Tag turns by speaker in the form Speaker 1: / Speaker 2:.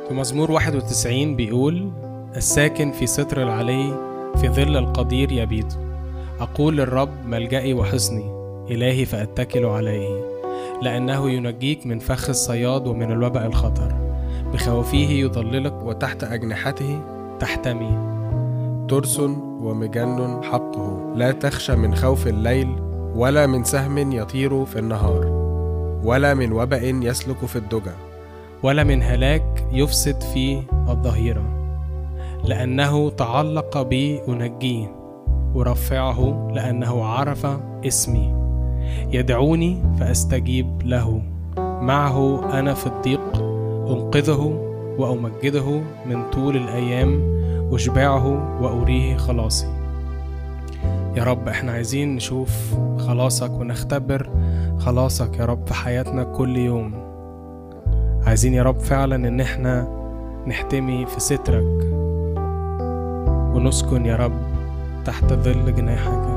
Speaker 1: في مزمور 91 بيقول: الساكن في ستر العلي في ظل القدير يبيت. أقول للرب ملجئي وحصني، إلهي فأتكل عليه، لأنه ينجيك من فخ الصياد ومن الوباء الخطر. بخوفيه يضللك وتحت أجنحته تحتمي.
Speaker 2: ترس ومجن حقه، لا تخشى من خوف الليل، ولا من سهم يطير في النهار، ولا من وباء يسلك في الدجى،
Speaker 1: ولا من هلاك يفسد في الظهيرة. لأنه تعلق بي أنجيه، أرفعه لأنه عرف اسمي. يدعوني فأستجيب له، معه أنا في الضيق. أنقذه وأمجده من طول الأيام، أشبعه وأريه خلاصي. يا رب احنا عايزين نشوف خلاصك ونختبر خلاصك يا رب في حياتنا كل يوم. عايزين يا رب فعلا ان احنا نحتمي في سترك ونسكن يا رب تحت ظل جناحك.